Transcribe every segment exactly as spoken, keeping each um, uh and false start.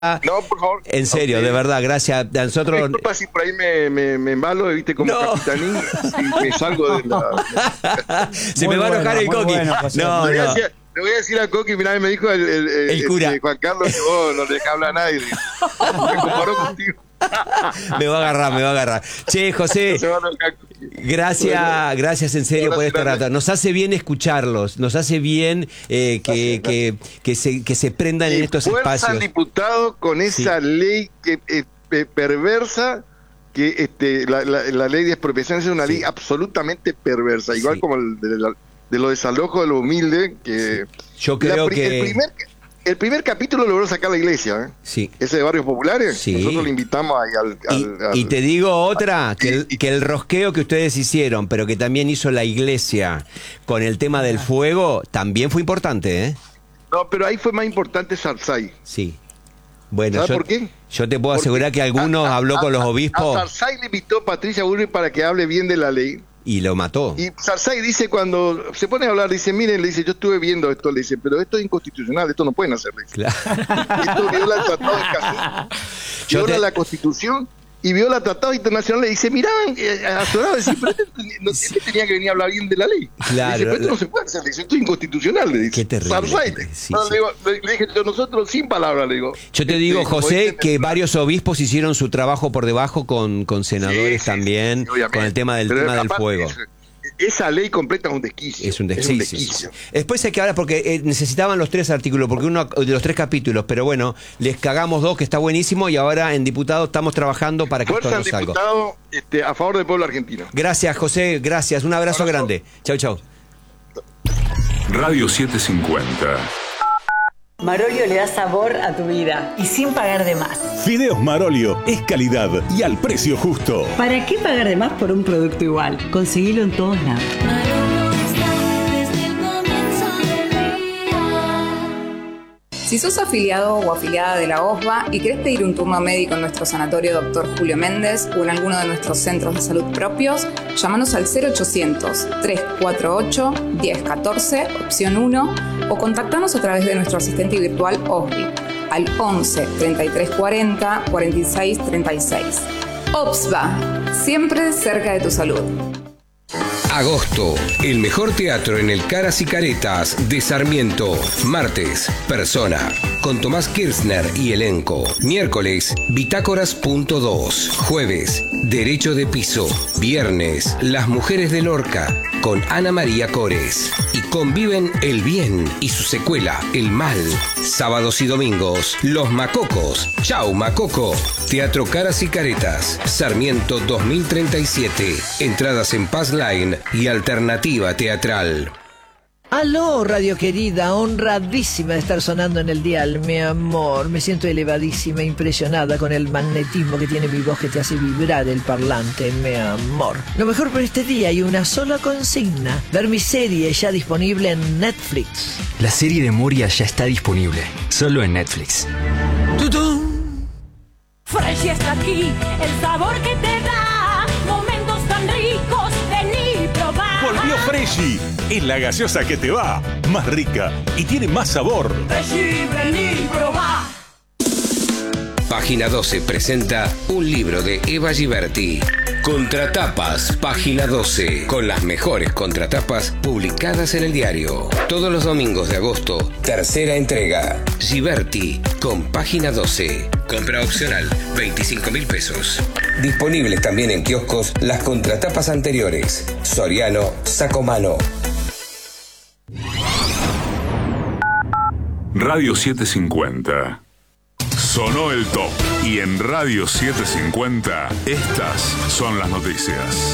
No, por favor. En serio, okay. De verdad, gracias. A nosotros... Disculpa si por ahí me, me, me embalo, viste, como no. Capitanín, y me salgo de la... Se me va a enojar el Coqui. Bueno, no, le, voy no. decir, le voy a decir a Coqui, mirá, me dijo el, el, el, el cura. El, Juan Carlos que vos no le dejás hablar a nadie. Me comparó contigo. Me va a agarrar, me va a agarrar. Che, José, gracias, gracias en serio por este rato. Nos hace bien escucharlos, nos hace bien eh, que, que, que, se, que se prendan en estos espacios. Al diputado con esa sí. ley que eh, perversa, que este, la, la, la ley de expropiación es una sí. ley absolutamente perversa, igual sí. como el de, la, de lo desalojo de lo humilde, que sí. yo creo la, que el primer, El primer capítulo logró sacar la iglesia, ¿eh? Sí. Ese de Barrios Populares. Sí. Nosotros le invitamos ahí al... al, al y, y te digo otra, que el, que el rosqueo que ustedes hicieron, pero que también hizo la iglesia con el tema del fuego, también fue importante, ¿eh? No, pero ahí fue más importante Sarsay. Sí. Bueno, ¿sabes yo, por qué? Yo te puedo asegurar Porque que algunos a, a, habló a, con los obispos... A Sarsay le invitó a Patricia Bullrich para que hable bien de la ley. Y lo mató. Y Sarsay dice, cuando se pone a hablar, dice, miren, le dice, yo estuve viendo esto, le dice, pero esto es inconstitucional, esto no pueden hacer. Claro. Esto viola el Tratado de Escazú, viola te... la Constitución y viola el Tratado Internacional. Le dice, miraban eh, a su lado, dice, pero no, este tenía que venir a hablar bien de la ley. Claro. Le dice, pero esto no se puede hacer, le dice, esto es inconstitucional, le dice. Qué terrible. Sarsay. Sí, no, sí. Le, digo, le, le dije, nosotros sin palabras, le digo. Yo te digo, este, José, que varios obispos hicieron su trabajo por debajo con, con senadores sí, también, sí, sí, con el tema del, tema del fuego. Es, esa ley completa es un desquicio. Es un desquicio. Es un desquicio. Después hay que hablar, porque eh, necesitaban los tres artículos, porque uno de los tres capítulos, pero bueno, les cagamos dos, que está buenísimo, y ahora en diputado estamos trabajando para que Fuerza esto no salga. Diputado este, a favor del pueblo argentino. Gracias, José, gracias. Un abrazo, abrazo. grande. Chau, chau. Radio setecientos cincuenta. Marolio le da sabor a tu vida y sin pagar de más. Fideos Marolio es calidad y al precio justo. ¿Para qué pagar de más por un producto igual? Conseguilo en todos lados. Si sos afiliado o afiliada de la O S B A y querés pedir un turno médico en nuestro sanatorio doctor Julio Méndez o en alguno de nuestros centros de salud propios, llámanos al cero ochocientos, trescientos cuarenta y ocho, diez catorce, opción uno, o contactanos a través de nuestro asistente virtual O S B I al once, treinta y tres cuarenta, cuarenta y seis treinta y seis. O S B A, siempre cerca de tu salud. Agosto, el mejor teatro en el Caras y Caretas de Sarmiento. Martes, Persona, con Tomás Kirchner y elenco. Miércoles, Bitácoras punto dos. Jueves, Derecho de Piso. Viernes, Las Mujeres de Lorca, con Ana María Cores. Y conviven el bien y su secuela, el mal. Sábados y domingos, Los Macocos. Chau, Macoco. Teatro Caras y Caretas, Sarmiento dos mil treinta y siete. Entradas en Paz Line y Alternativa Teatral. Aló, radio querida, honradísima de estar sonando en el dial, mi amor. Me siento elevadísima, impresionada con el magnetismo que tiene mi voz que te hace vibrar el parlante, mi amor. Lo mejor por este día hay una sola consigna: ver mi serie ya disponible en Netflix. La serie de Moria ya está disponible, solo en Netflix. ¡Tutú! Fresh está aquí, el sabor que te da momentos tan ricos, vení probar. Volvió Freshy, es la gaseosa que te va, más rica y tiene más sabor. Freshy, vení probar. Página doce presenta un libro de Eva Giberti. Contratapas, Página doce, con las mejores contratapas publicadas en el diario. Todos los domingos de agosto, tercera entrega. Giberti, con Página doce. Compra opcional, veinticinco mil pesos. Disponibles también en kioscos las contratapas anteriores. Soriano, Sacomano. Radio setecientos cincuenta. Sonó el top. Y en Radio setecientos cincuenta, estas son las noticias.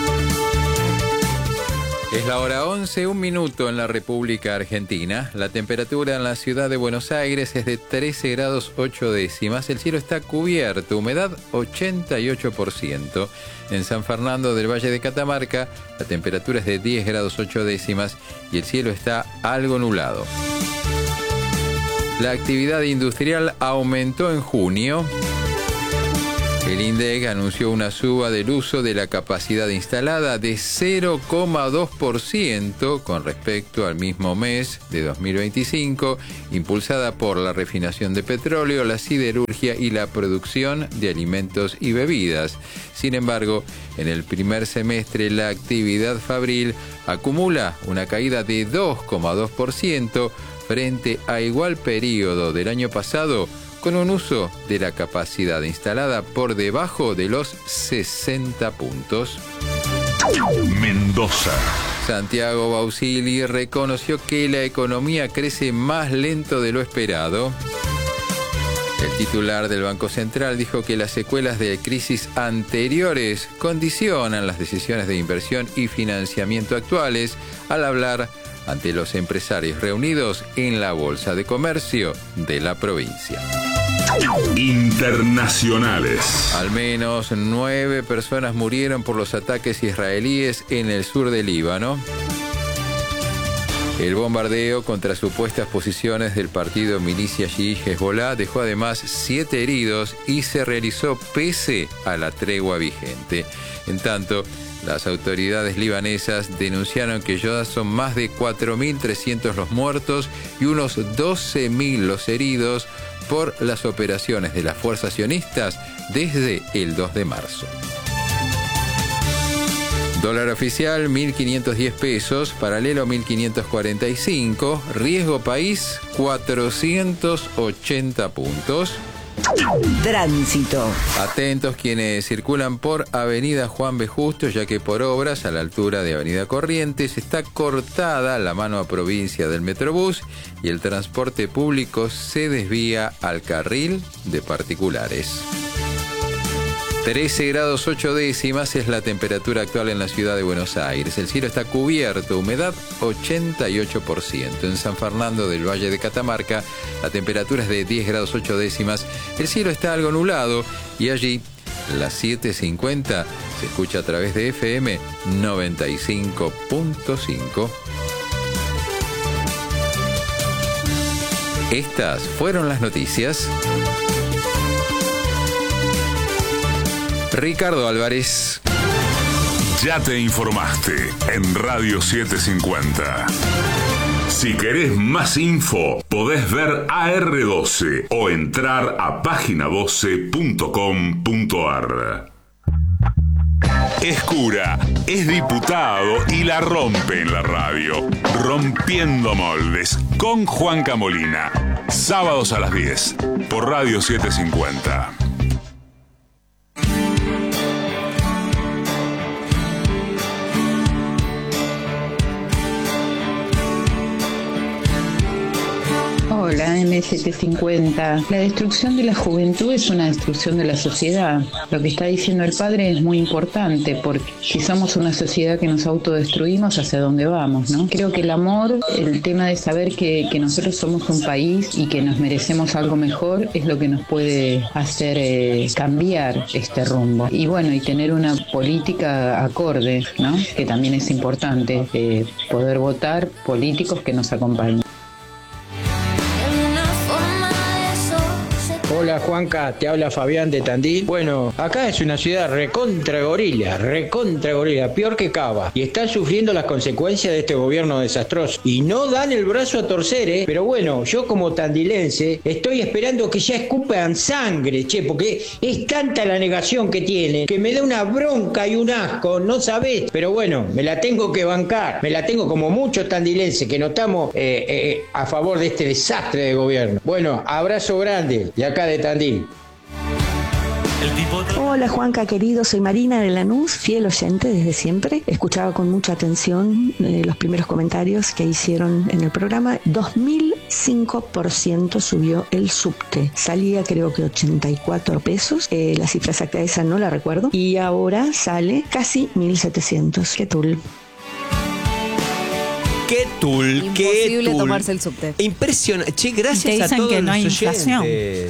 Es la hora once, un minuto en la República Argentina. La temperatura en la ciudad de Buenos Aires es de trece grados ocho décimas. El cielo está cubierto, humedad ochenta y ocho por ciento. En San Fernando del Valle de Catamarca, la temperatura es de diez grados ocho décimas y el cielo está algo nublado. La actividad industrial aumentó en junio. El INDEC anunció una suba del uso de la capacidad instalada de cero coma dos por ciento con respecto al mismo mes de dos mil veinticinco, impulsada por la refinación de petróleo, la siderurgia y la producción de alimentos y bebidas. Sin embargo, en el primer semestre la actividad fabril acumula una caída de dos coma dos por ciento frente a igual periodo del año pasado, con un uso de la capacidad instalada por debajo de los sesenta puntos. Mendoza. Santiago Bausili reconoció que la economía crece más lento de lo esperado. El titular del Banco Central dijo que las secuelas de crisis anteriores condicionan las decisiones de inversión y financiamiento actuales al hablar ante los empresarios reunidos en la Bolsa de Comercio de la provincia. Internacionales. Al menos nueve personas murieron por los ataques israelíes en el sur del Líbano. El bombardeo contra supuestas posiciones del partido milicia chií Hezbollah dejó además siete heridos y se realizó pese a la tregua vigente. En tanto, las autoridades libanesas denunciaron que ya son más de cuatro mil trescientos los muertos y unos doce mil los heridos por las operaciones de las fuerzas sionistas desde el dos de marzo. Dólar oficial mil quinientos diez pesos, paralelo mil quinientos cuarenta y cinco, riesgo país cuatrocientos ochenta puntos. Tránsito. Atentos quienes circulan por Avenida Juan B. Justo, ya que por obras a la altura de Avenida Corrientes está cortada la mano a provincia del Metrobús y el transporte público se desvía al carril de particulares. trece grados ocho décimas es la temperatura actual en la ciudad de Buenos Aires. El cielo está cubierto, humedad ochenta y ocho por ciento. En San Fernando del Valle de Catamarca, la temperatura es de diez grados ocho décimas. El cielo está algo nublado y allí, las siete cincuenta, se escucha a través de F M noventa y cinco punto cinco. Estas fueron las noticias. Ricardo Álvarez. Ya te informaste en Radio setecientos cincuenta. Si querés más info, podés ver A R doce o entrar a página doce punto com punto ar. Es cura, es diputado y la rompe en la radio. Rompiendo Moldes con Juanca Molina. Sábados a las diez por Radio setecientos cincuenta. Hola, M setecientos cincuenta. La destrucción de la juventud es una destrucción de la sociedad. Lo que está diciendo el padre es muy importante, porque si somos una sociedad que nos autodestruimos, ¿hacia dónde vamos, no? Creo que el amor, el tema de saber que, que nosotros somos un país y que nos merecemos algo mejor, es lo que nos puede hacer eh, cambiar este rumbo. Y bueno, y tener una política acorde, ¿no? Que también es importante, eh, poder votar políticos que nos acompañen. Hola Juanca, te habla Fabián de Tandil. Bueno, acá es una ciudad recontra gorila, recontra gorila, peor que Cava. Y están sufriendo las consecuencias de este gobierno desastroso. Y no dan el brazo a torcer, ¿eh? Pero bueno, yo como tandilense estoy esperando que ya escupan sangre, che, porque es tanta la negación que tienen que me da una bronca y un asco, no sabés. Pero bueno, me la tengo que bancar. Me la tengo como muchos tandilenses que no estamos eh, eh, a favor de este desastre de gobierno. Bueno, abrazo grande. Y acá de Tandil. Hola Juanca querido, soy Marina de Lanús, fiel oyente desde siempre. Escuchaba con mucha atención eh, los primeros comentarios que hicieron en el programa. dos mil cinco por ciento subió el subte. Salía creo que ochenta y cuatro pesos. Eh, la cifra exacta esa no la recuerdo. Y ahora sale casi mil setecientos. Qué tul. Qué tul, qué Imposible tul. tomarse el subte. Impresionante. Che, gracias Y te a dicen todos que no los hay oyentes. inflación.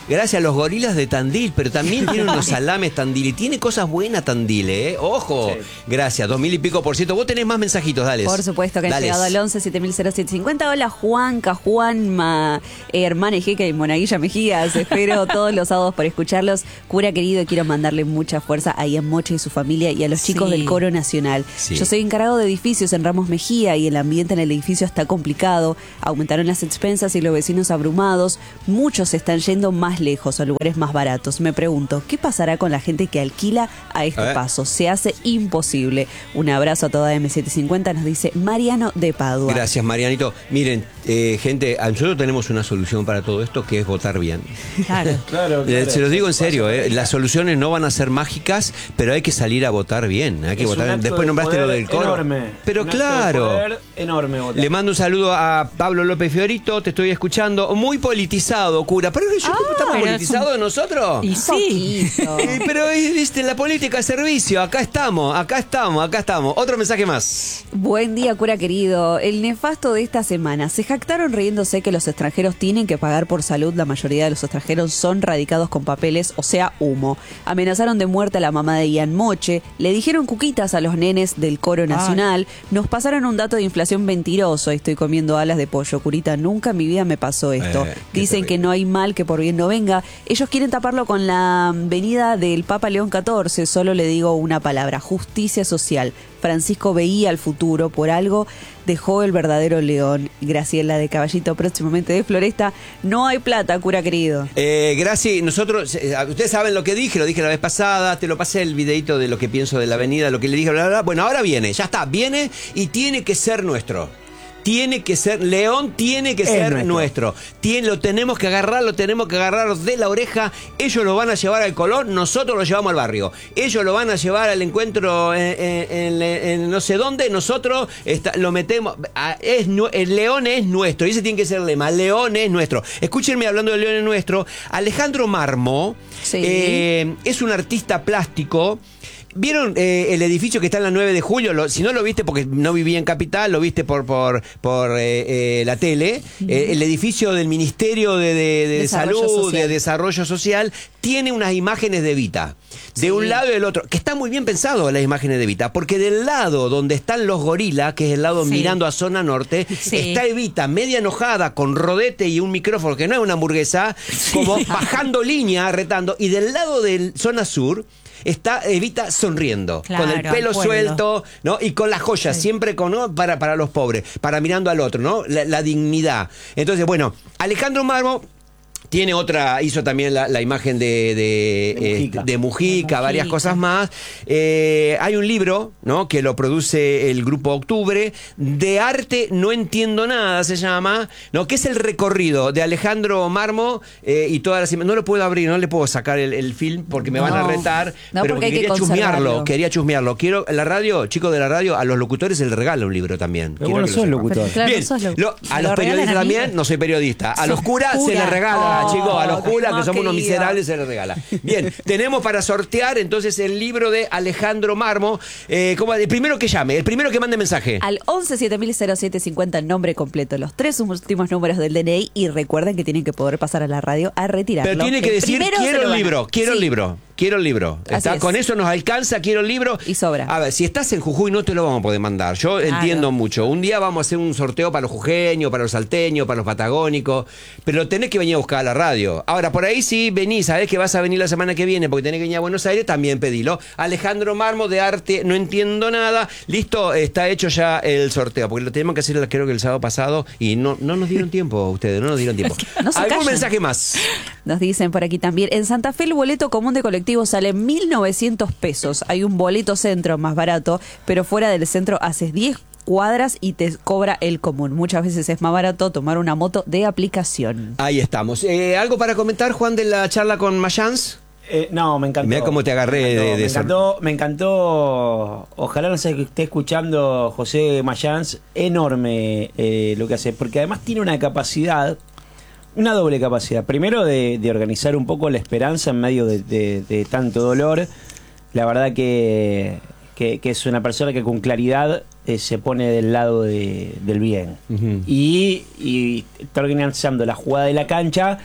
gracias a los gorilas de Tandil, pero también tiene unos salames Tandil y tiene cosas buenas Tandil, ¿eh? Ojo. Sí. Gracias, dos mil y pico por ciento. Vos tenés más mensajitos, dale. Por supuesto, que han llegado al once siete mil cero siete cincuenta. Hola, Juanca, Juanma, eh, hermana Ejeca y Monaguilla Mejías. Espero todos los sábados por escucharlos. Cura querido, quiero mandarle mucha fuerza a Ian Moche y su familia y a los chicos sí. del Coro Nacional. Sí. Yo soy encargado de edificios en Ramos Mejía y el ambiente en el edificio está complicado. Aumentaron las expensas y los vecinos abrumados. Muchos se están yendo más lejos, a lugares más baratos. Me pregunto, ¿qué pasará con la gente que alquila a este a paso? Se hace imposible. Un abrazo a toda eme setecientos cincuenta, nos dice Mariano de Padua. Gracias, Marianito. Miren, eh, gente, nosotros tenemos una solución para todo esto, que es votar bien. Claro. claro, claro. Se los digo en serio, eh, las soluciones no van a ser mágicas, pero hay que salir a votar bien. Hay que es votar bien. Después de nombraste lo del Coro. Enorme. Pero un claro. Acto de poder enorme votar. Le mando un saludo a Pablo López Fiorito, te estoy escuchando. Muy politizado, cura. ¿Pero yo, ah, estamos politizados un... nosotros? Y sí. eh, pero viste, la política es servicio. Acá estamos, acá estamos, acá estamos. Otro mensaje más. Buen día, cura querido. El nefasto de esta semana. Se jactaron riéndose que los extranjeros tienen que pagar por salud. La mayoría de los extranjeros son radicados con papeles, o sea, humo. Amenazaron de muerte a la mamá de Ian Moche. Le dijeron cuquitas a los nenes del Coro Nacional. Ay. Nos pasaron un dato de inflación mentiroso. Estoy comiendo alas de pollo, curita. Nunca en mi vida me pasó esto. Eh, Dicen que no hay mal que por bien no venga. Ellos quieren taparlo con la venida del Papa León catorce. Solo le digo una palabra: justicia social. Francisco veía el futuro, por algo dejó el verdadero León. Graciela de Caballito, próximamente de Floresta. No hay plata, cura querido. Eh, Gracias, nosotros, eh, ustedes saben lo que dije, lo dije la vez pasada, te lo pasé el videito de lo que pienso de la avenida, lo que le dije, bla, bla, bla. Bueno, ahora viene, ya está, viene y tiene que ser nuestro. Tiene que ser, León tiene que es ser nuestro. nuestro. Tiene, lo tenemos que agarrar, lo tenemos que agarrar de la oreja. Ellos lo van a llevar al Colón, nosotros lo llevamos al barrio. Ellos lo van a llevar al encuentro en, en, en, en no sé dónde, nosotros está, lo metemos. A, es, el León es nuestro, y ese tiene que ser el lema. León es nuestro. Escúchenme hablando de León es nuestro. Alejandro Marmo sí. eh, es un artista plástico. ¿Vieron eh, el edificio que está en la nueve de julio? Lo, si no lo viste porque no vivía en Capital, lo viste por por, por eh, eh, la tele. Uh-huh. eh, el edificio del Ministerio de, de, de Salud, social. de Desarrollo Social, tiene unas imágenes de Evita. De sí. un lado y del otro. Que está muy bien pensado las imágenes de Evita. Porque del lado donde están los gorilas, que es el lado sí. mirando a zona norte, sí. está Evita media enojada con rodete y un micrófono que no es una hamburguesa, sí. como bajando línea, retando. Y del lado de zona sur está Evita sonriendo, claro, con el pelo suelto, ¿no? Y con las joyas, sí. siempre con, ¿no? para, para los pobres, para mirando al otro, ¿no? La, la dignidad. Entonces, bueno, Alejandro Marmo tiene otra, hizo también la, la imagen de, de, de, Mujica. Eh, de Mujica, varias cosas más. Eh, hay un libro, ¿no? Que lo produce el Grupo Octubre, de arte no entiendo nada, se llama, ¿no? Que es el recorrido de Alejandro Marmo eh, y todas las imágenes. No lo puedo abrir, no le puedo sacar el, el film porque me no. van a retar, no, pero porque quería que chusmearlo, quería chusmearlo. Quiero, la radio, chicos de la radio, a los locutores se les regala un libro también. Pero vos no sos locutor. Claro, Bien, no sos lo, lo, a los periodistas a también, no soy periodista. A los curas cura. se les regala. Oh, chicos, a los curas, que somos unos miserables, se les regala. Bien, tenemos para sortear entonces el libro de Alejandro Marmo. Eh, ¿cómo? El primero que llame, el primero que mande mensaje. Al once siete mil cero siete cincuenta, nombre completo, los tres últimos números del D N I, y recuerden que tienen que poder pasar a la radio a retirarlo. Pero tiene que el decir, quiero el libro, quiero sí. el libro. Quiero el libro. ¿Está? Con eso nos alcanza, quiero el libro. Y sobra. A ver, si estás en Jujuy no te lo vamos a poder mandar. Yo claro. entiendo mucho. Un día vamos a hacer un sorteo para los jujeños, para los salteños, para los patagónicos, pero lo tenés que venir a buscar a la radio. Ahora, por ahí sí venís, sabés que vas a venir la semana que viene porque tenés que venir a Buenos Aires, también pedilo. Alejandro Marmo, de arte, no entiendo nada. Listo, está hecho ya el sorteo, porque lo tenemos que hacer creo que el sábado pasado y no, no nos dieron tiempo ustedes, no nos dieron tiempo. No ¿Algún callan. mensaje más? Nos dicen por aquí también, en Santa Fe el boleto común de colectivo sale mil novecientos pesos. Hay un boleto centro más barato, pero fuera del centro haces diez cuadras y te cobra el común. Muchas veces es más barato tomar una moto de aplicación. Ahí estamos. Eh, ¿Algo para comentar, Juan, de la charla con Mayans? Eh, no, me encantó. Mira cómo te agarré me encantó, de, de me encantó, me encantó. Ojalá no sé que esté escuchando José Mayans. Enorme eh, lo que hace, porque además tiene una capacidad, una doble capacidad. Primero de, de organizar un poco la esperanza en medio de, de, de tanto dolor. La verdad que, que, que es una persona que con claridad eh, se pone del lado de, del bien. Uh-huh. y, y está organizando la jugada de la cancha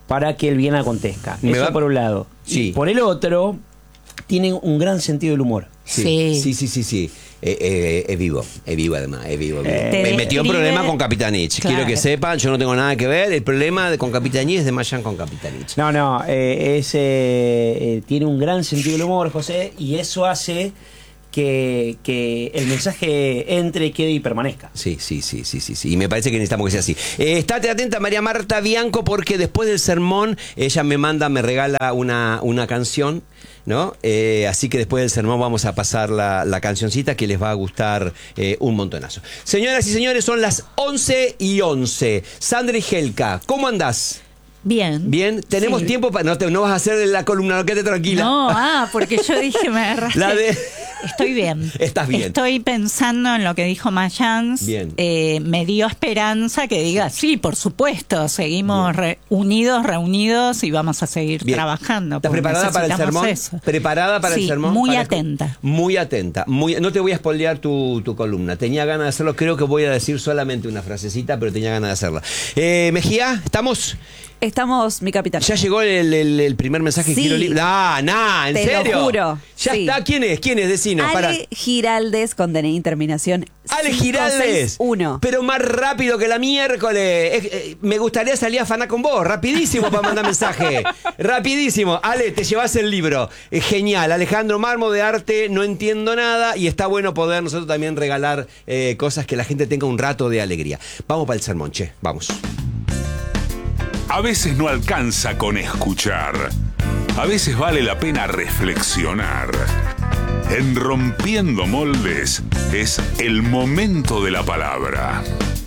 para que el bien acontezca. Me Eso va- por un lado. Sí. Y por el otro, tiene un gran sentido del humor. Sí, sí, sí, sí, sí. Eh, eh, es vivo, es vivo además, es vivo. vivo. Eh, Me metió en describe- problema con Capitanich. Claro. Quiero que sepan, yo no tengo nada que ver. El problema de, con Capitanich es de Mayán con Capitanich. No, no, eh, es, eh, eh, tiene un gran sentido del humor, José, y eso hace que, que el mensaje entre, quede y permanezca. Sí, sí, sí, sí, sí, sí. Y me parece que necesitamos que sea así. Eh, estate atenta, María Marta Bianco, porque después del sermón ella me manda, me regala una, una canción, ¿no? Eh, así que después del sermón vamos a pasar la, la cancioncita que les va a gustar eh, un montonazo. Señoras y señores, son las once y once. Sandra y Helka, ¿cómo andás? Bien. Bien, tenemos Sí. tiempo para. No, te- no vas a hacer la columna, no, quédate tranquila. No, ah, porque yo dije, me agarraste. La de- Estoy bien. Estás bien. Estoy pensando en lo que dijo Mayans. Bien. Eh, me dio esperanza que diga, sí, por supuesto, seguimos re- unidos, reunidos y vamos a seguir Bien. trabajando. ¿Estás porque preparada para el necesitamos sermón? eso. ¿Preparada para Sí, el sermón? muy Para- atenta. Muy atenta. Muy, no te voy a spoilear tu, tu columna. Tenía ganas de hacerlo. Creo que voy a decir solamente una frasecita, pero tenía ganas de hacerla. Eh, Mejía, ¿estamos? Estamos, mi capitán. ¿Ya llegó el, el- el primer mensaje? Sí. Giro Libre? Ah, nah, ¿en Te lo serio? juro. Ya Sí. está. ¿Quién es? ¿Quién es? Decinos. Ale Para. Giraldes con D N I terminación Ale cinco Giraldes. seis uno. Pero más rápido que la miércoles. Eh, eh, me gustaría salir a afanar con vos. Rapidísimo para mandar mensaje. Rapidísimo. Ale, te llevas el libro. Es genial. Alejandro Marmo de Arte, no entiendo nada. Y está bueno poder nosotros también regalar eh, cosas que la gente tenga un rato de alegría. Vamos para el sermón, che. Vamos. A veces no alcanza con escuchar. A veces vale la pena reflexionar. En Rompiendo Moldes es el momento de la palabra.